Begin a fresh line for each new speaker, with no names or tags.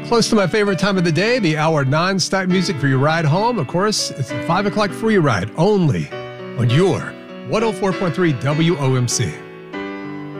Close to my favorite time of the day, the hour non-stop music for your ride home. Of course, it's the 5 o'clock free ride only on your 104.3 WOMC.